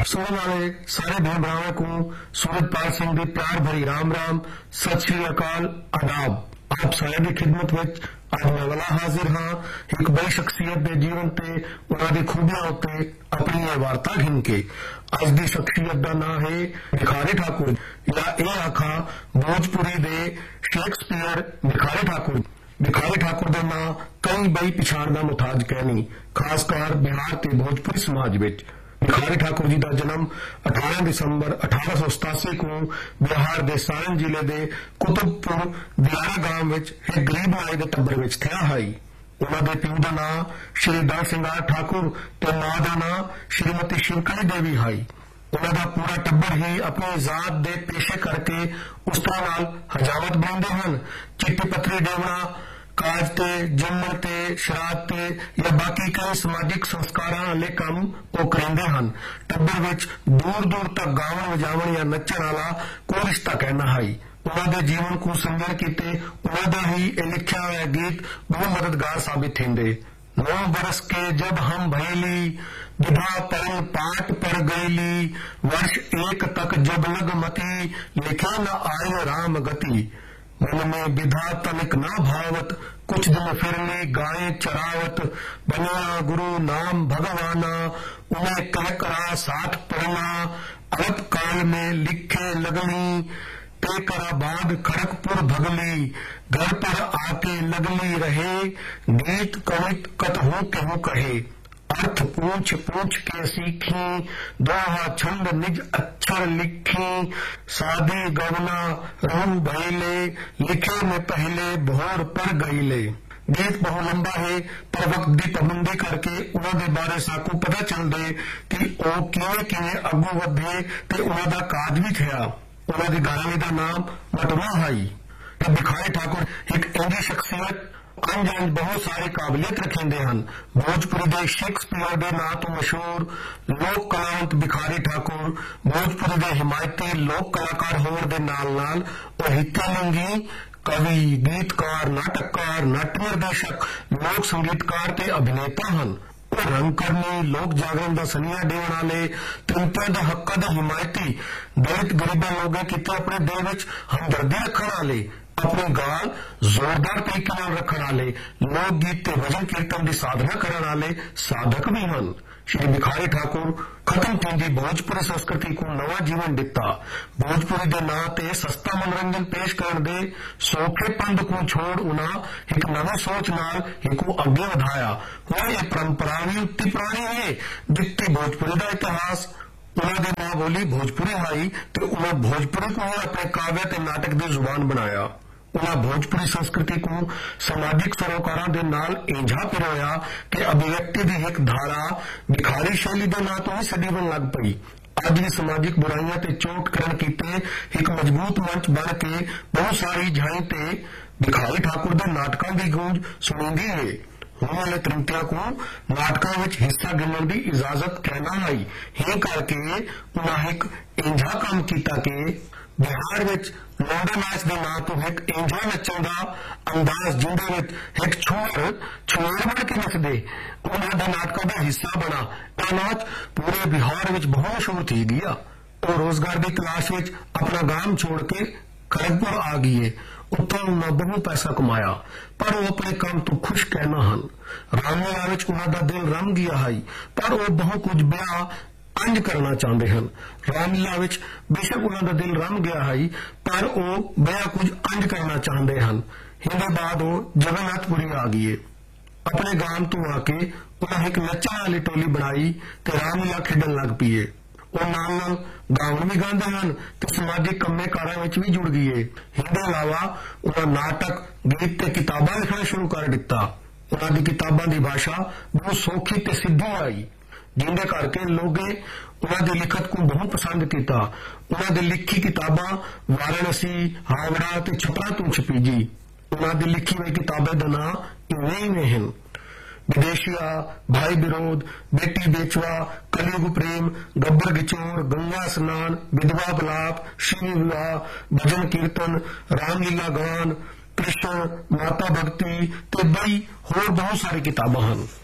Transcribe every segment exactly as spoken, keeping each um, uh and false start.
सुनने वाले सारे भैन भरावां को सूरजपाल सिंह दी प्यार भरी राम राम, सत श्री अकाल, आदाब। आप सारे की खिदमत विच अज मैं वाला हाजिर हाँ एक बड़ी शख्सियत के जीवन ते उन्हां दी खूबियां उत्ते अपनी ये वार्ता घिन के। अज दी शख्सियत का नाम है भिखारी ठाकुर, या यह आखा भोजपुरी दे शेक्सपीयर भिखारी ठाकुर। भिखारी ठाकुर का नाम कई बई पिछाण का मुताज कहनी, खासकर बिहार ते भोजपुरी समाज विच। भिखारी ठाकुर जी का जन्म अठारह दिसंबर अठारह सौ सतासी को बिहार के सारण जिले के कुतुबपुर दियारा गांव में एक गरीब माए के टब्बर में थिया है। उन्होंने प्यो का नाम श्री दल सिंगार ठाकुर ते मां का नाम श्रीमती शिवकली देवी है। उन्होंने पूरा टब्बर ही अपनी जात के पेशे करके उस तरह नाल हजामत बनाते हैं। चिट्टी पत्तरी डेवना, काज ते, जम्मण ते, शराब ते या बाकी कई समाजिक संस्कारां वाले काम वो करेंदे हन। टब्बर विच दूर दूर तक गावन वजावन या नचण वाला कोई रिश्ता कहना है। उन्होंने जीवन को संजन किते उन्होंने ही लिखा हुआ गीत बहुत मददगार साबित थींदे। नौ बरस के जब हम भैली, विधा परन पाठ पर गईली, वर्ष एक तक जब लग मती, लिखे न आय राम गति। मन में विधा तनिक ना भावत, कुछ दिन फिरली गाय चरावत, बनिया गुरु नाम भगवाना, उन्हें कह करा साथ पढ़ना, अल्प काल में लिखे लगनी, ते करा बाद खड़गपुर भगली, घर पर आके लगली रहे, गीत कवित कतहु केहू कहे, अर्थ पूछ पूछ के सीखी, दोहा छंद निज अक्षर लिखी, सादे गवना रूम भैले, लिखे में पहले भोर पर गईले। गीत बहुत लंबा है पर वक्त की पाबंदी करके उन्होंने बारे साकू पता चल दे कि वह किवें किवें अगू वधे ते उन्हों दा काज भी थिया। उन्होंने घराने का नाम मटवा है। भिखारी ठाकुर एक ऐसी शख्सियत अंज अंज बहुत सारे काबिलियत रखेंदे हन। भोजपुरी के शेक्सपीयर के नाम तो मशहूर लोक कलावंत भिखारी ठाकुर भोजपुरी के हिमायती लोक कलाकार होने के नाल नाल वह हित्यालिंगी कवि, गीतकार, नाटककार, नाट्य निर्देशक, लोक संगीतकार ते अभिनेता हन। रंगकर्मी, लोक जागरण का सनिया देने वाले, त्रिंतिया के हक्का के हिमायती, दलित गरीबा लोगों किते अपने दिल विच हमदर्दी रखने वाले, अपने गाल जोरदार तरीके नाल रखने वाले, लोकगीत ते भजन कीर्तन की साधना करने वाले साधक भी हन। श्री भिखारी ठाकुर खत्म थींदी भोजपुरी संस्कृति को नवा जीवन दिता। भोजपुरी के नां ते सस्ता मनोरंजन पेश करने दे सौखे पंध को छोड़ उन्हें एक नवी सोच नाल इको अगे वधाया। हुण यह परंपरा भी उत्ती पुरानी है जितनी भोजपुरी का इतिहास। उन्होंने मां बोली भोजपुरी आई तो उन्हें भोजपुरी को ही अपने काव्य ते नाटक की जुबान बनाया। उन्हें भोजपुरी संस्कृति को सामाजिक सरोकारां दे नाल इंझा पिरोया कि अभिव्यक्ति की एक धारा भिखारी शैली के नां तो ही सदी बन लग पई। अज भी सामाजिक बुराइयां ते चोट करण कीते एक मजबूत मंच बन के बहुत सारी झाई ते भिखारी ठाकुर के नाटकों की गूंज सुनिंदी है। होने वाले त्रिंतिया को नाटकों में हिस्सा गिनने की इजाजत कहना है। ही करके उन्हें एक इंझा काम किया कि बिहार में लौंडा नाच के नाम तो एक इंझा नचन का अंदाज जिंदे एक छुआर छुआर बन के नचदे उन्होंने नाटकों का हिस्सा बना। यह नाच पूरे बिहार में बहुत मशहूर थी गया और रोजगार की तलाश में अपना गांव छोड़ के खड़गपुर आ गए। उत्तों उन्हें बहुत पैसा कमाया पर वो अपने काम तो खुश कहना हन। रामलीला में उन्होंने दिल रम गया है पर वो बहुत कुछ ब्याह अंज करना चाहते हैं। रामलीला में बेशक उन्होंने दिल रम गया है पर वो ब्याह कुछ अंज करना चाहते हैं। हिंदे बाद वो जगन्नाथपुरी आ गए। अपने गांव तो आके उन्हें एक नचण वाली टोली बनाई ते रामलीला खेडन लग पीए। वो नाल नाल गावन भी गाते हैं तो सामाजिक कम्मे कारां विच भी जुड़ गए। हिंदे अलावा उन्हें नाटक, गीत ते किताबां लिखना शुरू कर दिता। उन्होंने किताबां की भाषा बहुत सौखी ते सीधी आई जिंदे करके लोगे उन्होंने लिखत को बहुत पसंद किया। उन्होंने लिखी किताबां वाराणसी, हावड़ा ते छपरा तो छपी जी। उन्होंने लिखी हुई किताबें का नाम इवें इवें हैं विदेशिया, भाई विरोध, बेटी बेचवा, कलयुग प्रेम, गब्बर गिचोर, गंगा स्नान, विधवा बलाप, शिव विवाह, भजन कीर्तन, रामलीला गान, कृष्ण, माता भक्ति ते बई होर बहुत सारी किताबां हैं।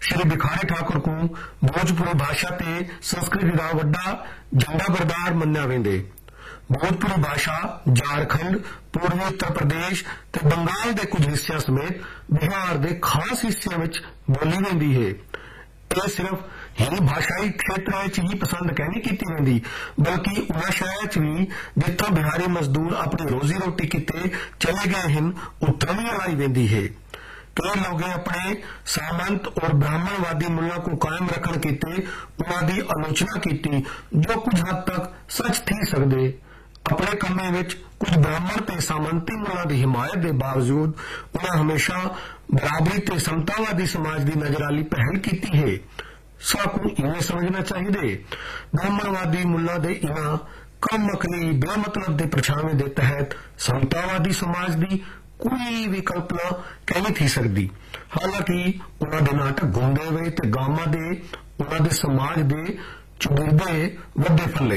श्री भिखारी ठाकुर को भोजपुरी भाषा ते संस्कृति का वड्डा झंडा बरदार मन्निया वेंदे। भोजपुरी भाषा झारखंड, पूर्वी उत्तर प्रदेश ते बंगाल के कुछ हिस्सों समेत बिहार के खास हिस्सों में बोली वेंदी है। यह सिर्फ ही भाषाई क्षेत्र ही पसंद कहनी की वेंदी, बल्कि उन्हें शहर च भी जिथों बिहारी मजदूर अपनी रोजी रोटी किते चले गए हैं उत्थों भी लाई वेंदी है। कई लोग अपने सामंत और ब्राह्मणवादी मुल्ला को कायम रखने किते उन्होंने आलोचना की, जो कुछ हद तक सच थी सकते। अपने कमे विच कुछ ब्राह्मण ते सामंती मुल्ला की हिमायत के बावजूद उन्हें हमेशा बराबरी ते समतावादी समाज की नजराली पहल की है। साकू इवें समझना चाहिए, ब्राह्मणवादी मुल्ला दे इना कम अकली बेमतलब के परछावे के तहत समतावादी समाज की कोई भी कल्पना कहनी थी सकती। हालांकि उन्होंने नाटक गुंदे वे ते गामा दे उन्होंने समाज दे चुगिरदे वड्डे फले।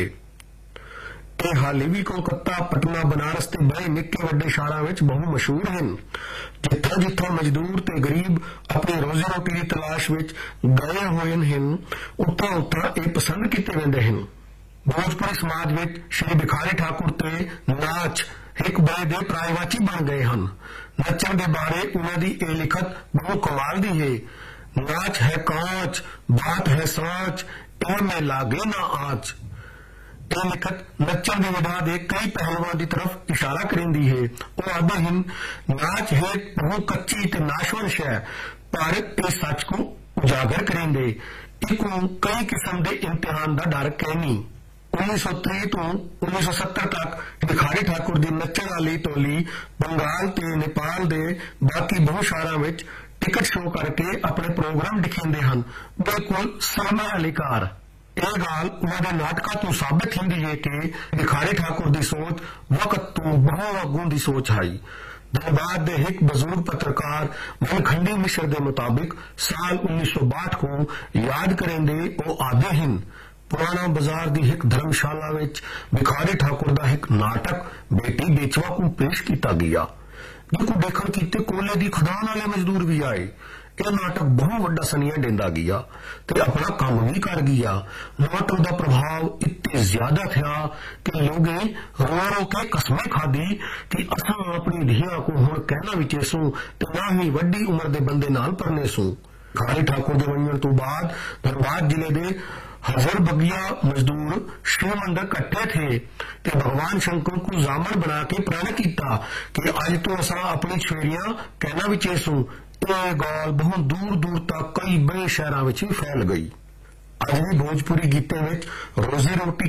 ये हाली भी कोलकाता, पटना, बनारस ते बड़े निक्के वड्डे शहरां विच बहु मशहूर हैं। जिथा जिथा मजदूर ते गरीब अपनी रोजी रोटी की तलाश विच गए हुए हैं, उथा उथा ये पसंद किते वेंदे हैं। भोजपुरी समाज विच श्री भिखारी ठाकुर ते नाच एक बड़े दे प्रायवाची बन गए हैं। नचन के बारे उन्होंने ये लिखत बहु कमाल दी है। नाच है कांच, बात है साच, ए में लागे ना आंच। ये लिखत नचन के विधा दे कई पहलुओं की तरफ इशारा करेंदी है। वो आदे हिन नाच है बहु कच्ची ते नाशवंश है, पर ये सच को उजागर करेंदे। इको कई किस्म के इम्तिहान का डर कहनी। उन्नीस सौ तीह तो उन्नीस सौ सत्तर तक भिखारी ठाकुर की नचण वाली टोली बंगाल ते नेपाल दे बाकी बहु शहरों में टिकट शो करके अपने प्रोग्राम दिखाते हैं, बिल्कुल समय अधिकार। यह गाल उन्होंने नाटकों तो साबित होती है कि भिखारी ठाकुर की सोच वक्त तो बहु अगों की सोच है। धनबाद दे एक बुजुर्ग पत्रकार मनखंडी मिश्र के मुताबिक साल उन्नीस सौ बाहठ को याद करेंदे वो आदे हैं। पुराना बाजार की एक धर्मशाला विच भिखारी ठाकुर का एक नाटक बेटी बेचवा को पेश किया गया, जिसको देखण कीते कोले की खदान वाले मजदूर भी आए। यह नाटक बहुत वड्डा सनिया देंदा गया ते अपना काम भी कर गया। नाटक का प्रभाव इतने ज्यादा था कि लोग रो रो के कसमें खादी कि असां अपनी धिया को हुण कहना विचेसू ते ना ही वड्डी उम्र के बंदे नाल परनेसू। भिखारी ठाकुर के वणन तो बाद धनबाद जिले के हजार बगिया मजदूर शिव मंदिर कट्टे थे ते भगवान शंकर को जामन बना के प्रण किया कि अज तो असा अपनी छेड़ियां कहना विचेसू। यह गाल बहुत दूर दूर तक कई बड़े शहरों में फैल गई। अज भी भोजपुरी गीतों में रोजी रोटी